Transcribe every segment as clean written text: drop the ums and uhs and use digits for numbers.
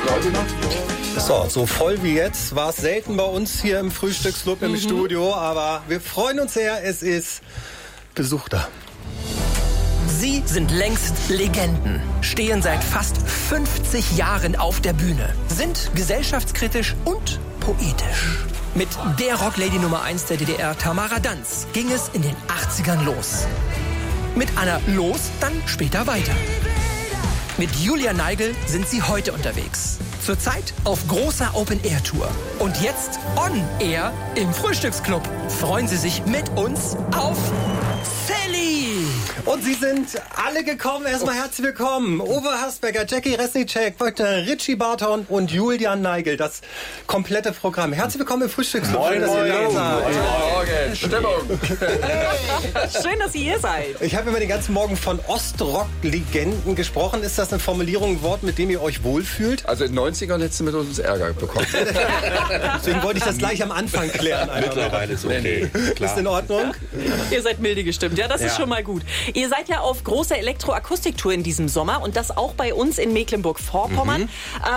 So voll wie jetzt war es selten bei uns hier im Frühstücksclub im Studio, aber wir freuen uns sehr, es ist Besuch da. Sie sind längst Legenden, stehen seit fast 50 Jahren auf der Bühne, sind gesellschaftskritisch und poetisch. Mit der Rocklady Nummer 1 der DDR, Tamara Danz, ging es in den 80ern los. Mit Anna Los dann später weiter. Mit Julia Neigel sind sie heute unterwegs. Zurzeit auf großer Open-Air-Tour. Und jetzt on-air im Frühstücksclub. Freuen Sie sich mit uns auf Sally! Und sie sind alle gekommen. Erstmal herzlich willkommen. Uwe Hasbecker, Jackie Resnicek, Richie Barton und Julian Neigel. Das komplette Programm. Herzlich willkommen im Frühstücksclub. Moin, Schön, dass ihr da seid. Morgen. Stimmung. Schön, dass ihr hier seid. Ich habe immer den ganzen Morgen von Ostrock-Legenden gesprochen. Ist das eine Formulierung, ein Wort, mit dem ihr euch wohlfühlt? Also in den 90ern hättest du mit uns Ärger bekommen. Deswegen wollte ich das gleich am Anfang klären. Mittlerweile ist okay. Klar. Ist in Ordnung? Ihr seid milde gestimmt. Ja, das ist schon mal gut. Ihr seid ja auf großer Elektroakustiktour in diesem Sommer und das auch bei uns in Mecklenburg-Vorpommern.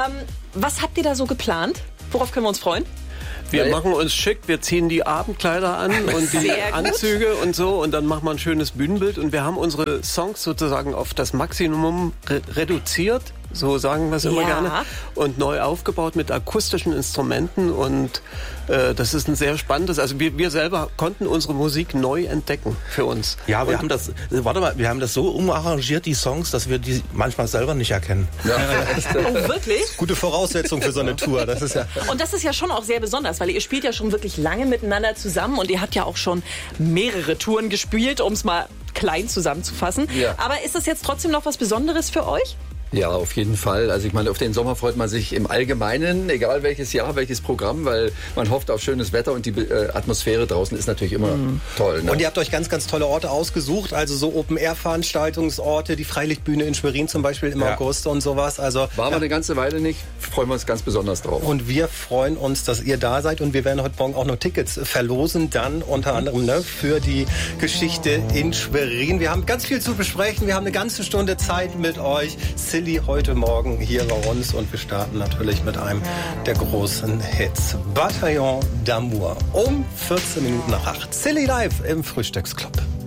Was habt ihr da so geplant? Worauf können wir uns freuen? Wir machen uns schick, wir ziehen die Abendkleider an und die Anzüge und so und dann machen wir ein schönes Bühnenbild und wir haben unsere Songs sozusagen auf das Maximum reduziert, so sagen wir es immer gerne, und neu aufgebaut mit akustischen Instrumenten und das ist ein sehr spannendes, also wir selber konnten unsere Musik neu entdecken für uns. Ja, wir haben das so umarrangiert, die Songs, dass wir die manchmal selber nicht erkennen. Ja. Oh, wirklich? Gute Voraussetzung für so eine Tour. Das ist ja. Und das ist ja schon auch sehr besonders, weil ihr spielt ja schon wirklich lange miteinander zusammen und ihr habt ja auch schon mehrere Touren gespielt, um es mal klein zusammenzufassen. Ja. Aber ist das jetzt trotzdem noch was Besonderes für euch? Ja, auf jeden Fall. Also ich meine, auf den Sommer freut man sich im Allgemeinen, egal welches Jahr, welches Programm, weil man hofft auf schönes Wetter und die Atmosphäre draußen ist natürlich immer toll. Ne? Und ihr habt euch ganz, ganz tolle Orte ausgesucht, also so Open-Air-Veranstaltungsorte, die Freilichtbühne in Schwerin zum Beispiel im August und sowas. Also war wir eine ganze Weile nicht, freuen wir uns ganz besonders drauf. Und wir freuen uns, dass ihr da seid und wir werden heute Morgen auch noch Tickets verlosen, dann unter anderem für die Geschichte in Schwerin. Wir haben ganz viel zu besprechen, wir haben eine ganze Stunde Zeit mit euch. Heute Morgen hier bei uns und wir starten natürlich mit einem der großen Hits. Bataillon d'Amour um 14 Minuten nach 8. Silly live im Frühstücksclub.